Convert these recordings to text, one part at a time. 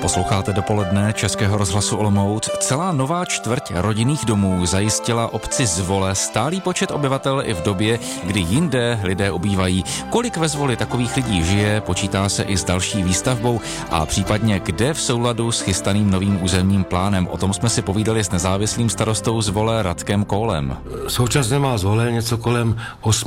Posloucháte dopoledne Českého rozhlasu Olomouc. Celá nová čtvrť rodinných domů zajistila obci Zvole stálý počet obyvatel i v době, kdy jinde lidé ubývají. Kolik ve Zvoli takových lidí žije, počítá se i s další výstavbou a případně kde v souladu s chystaným novým územním plánem. O tom jsme si povídali s nezávislým starostou Zvole Radkem Kohlem. Současně má Zvole něco kolem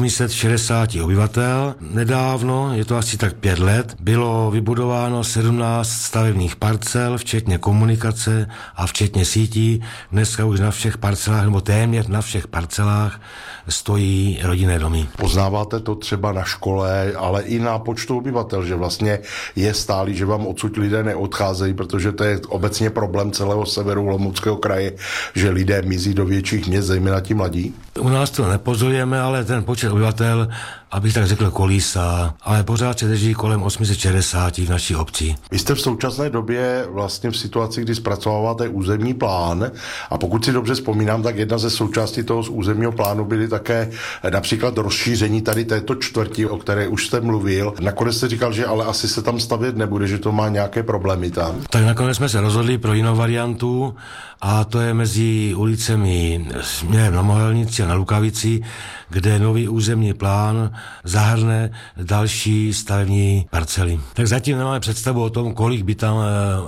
860 obyvatel. Nedávno, je to asi tak 5 let, bylo vybudováno 17 stavebních parcel, včetně komunikace a včetně sítí. Dneska už na všech parcelách, nebo téměř na všech parcelách stojí rodinné domy. Poznáváte to třeba na škole, ale i na počtu obyvatel, že vlastně je stálý, že vám odsud lidé neodcházejí, protože to je obecně problém celého severu Olomouckého kraje, že lidé mizí do větších měst, zejména ti mladí? U nás to nepozorujeme, ale ten počet obyvatel, abych tak řekl, kolísá, ale pořád se drží kolem 860 v naší obci. Vy jste v současné době vlastně v situaci, kdy zpracováváte územní plán a pokud si dobře vzpomínám, tak jedna ze součástí toho územního plánu byly také například rozšíření tady této čtvrti, o které už jste mluvil. Nakonec jste říkal, že ale asi se tam stavět nebude, že to má nějaké problémy tam. Tak nakonec jsme se rozhodli pro jinou variantu a to je mezi ulicemi směrem na Mohelnici a na Lukavici, kde nový územní plán zahrne další stavební parcely. Tak zatím nemáme představu o tom, kolik by tam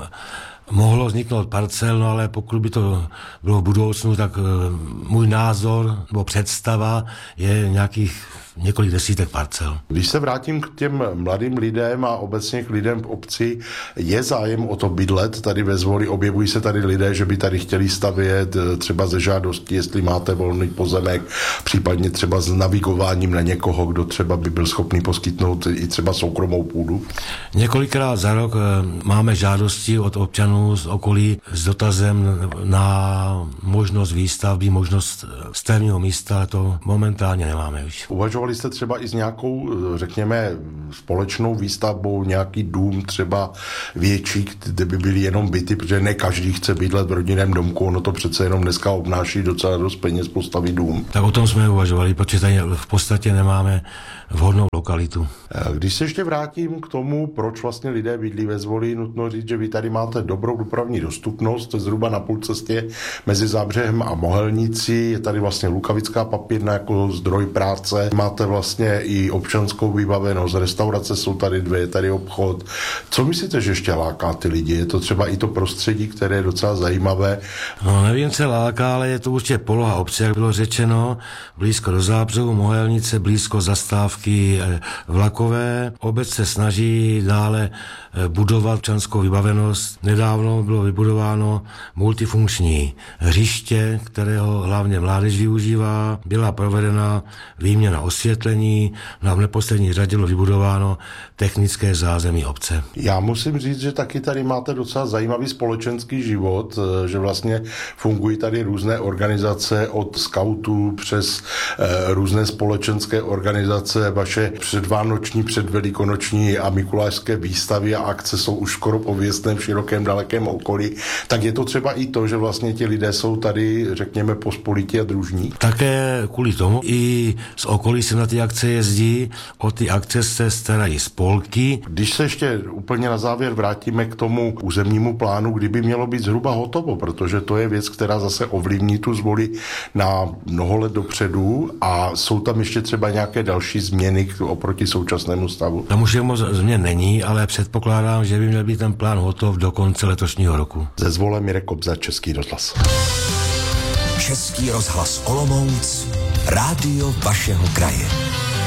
mohlo vzniknout parcel, no ale pokud by to bylo v budoucnu, tak můj názor nebo představa je nějakých několik desítek parcel. Když se vrátím k těm mladým lidem a obecně k lidem v obci, je zájem o to bydlet tady ve Zvoli? Objevují se tady lidé, že by tady chtěli stavět třeba ze žádosti, jestli máte volný pozemek, případně třeba s navigováním na někoho, kdo třeba by byl schopný poskytnout i třeba soukromou půdu? Několikrát za rok máme žádosti od občanů z okolí s dotazem na možnost výstavby, možnost stavebního místa, to momentálně nemáme už. Uvažovali jste třeba i s nějakou, řekněme, společnou výstavbou, nějaký dům třeba větší, kde by byly jenom byty, protože ne každý chce bydlet v rodinném domku, ono to přece jenom dneska obnáší docela dost peněz postavit dům. Tak o tom jsme uvažovali, protože tady v podstatě nemáme vhodnou lokalitu. Když se ještě vrátím k tomu, proč vlastně lidé bydlí ve Zvoli, nutno říct, že vy tady máte dobrou dopravní dostupnost, zhruba na půl cestě mezi Zábřehem a Mohelnicí, je tady vlastně Lukavická papírna jako zdroj práce, máte vlastně i občanskou vybavenost, restaurace jsou tady 2, je tady obchod. Co myslíte, že ještě láká ty lidi? Je to třeba i to prostředí, které je docela zajímavé? No nevím, co láká, ale je to určitě poloha obce, jak bylo řečeno, blízko do Zábřehu, Mohelnice, blízko zastávky vlakové. Obec se snaží dále budovat občanskou vybavenost. Nedávno bylo vybudováno multifunkční hřiště, kterého hlavně mládež využívá. Byla provedena výměna osvětlení, no a v neposlední řadě bylo vybudováno technické zázemí obce. Já musím říct, že taky tady máte docela zajímavý společenský život, že vlastně fungují tady různé organizace od skautů přes různé společenské organizace, vaše předvánoční, předvelikonoční a mikulášské výstavy a akce jsou už skoro pověstné v širokém dalekém okolí. Tak je to třeba i to, že vlastně ti lidé jsou tady, řekněme, pospolití a družní? Také kvůli tomu i z okolí se na ty akce jezdí, o ty akce se starají spolky. Když se ještě úplně na závěr vrátíme k tomu územnímu plánu, kdyby mělo být zhruba hotovo, protože to je věc, která zase ovlivní tu Zvoli na mnoho let dopředu a jsou tam ještě třeba nějaké další změny oproti současnému stavu. Tam už moc změn není, ale předpokládám, že by měl být ten plán hotov do konce letošního roku. Ze Zvole Mirek Kobza, Český rozhlas. Český rozhlas Olomouc, rádio vašeho kraje.